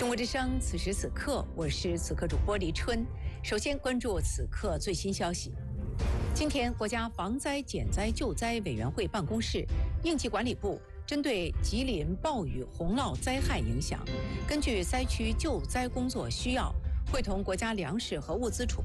中国之声，此时此刻，我是此刻主播黎春。首先关注此刻最新消息。今天，国家防灾减灾救灾委员会办公室、应急管理部针对吉林暴雨洪涝灾害影响，根据灾区救灾工作需要，会同国家粮食和物资储